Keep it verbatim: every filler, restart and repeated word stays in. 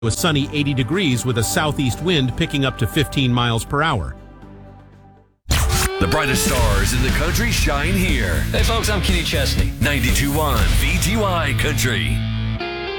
A sunny eighty degrees with a southeast wind picking up to fifteen miles per hour. The brightest stars in the country shine here. Hey folks, I'm Kenny Chesney. ninety-two point one V T Y Country.